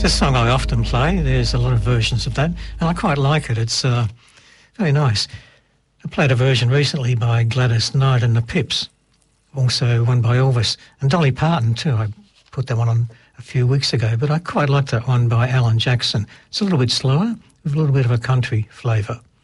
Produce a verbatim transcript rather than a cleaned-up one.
a song I often play. There's a lot of versions of that, and I quite like it. It's uh, very nice. I played a version recently by Gladys Knight and the Pips, also one by Elvis, and Dolly Parton too. I put that one on a few weeks ago, but I quite like that one by Alan Jackson. It's a little bit slower, with a little bit of a country flavour.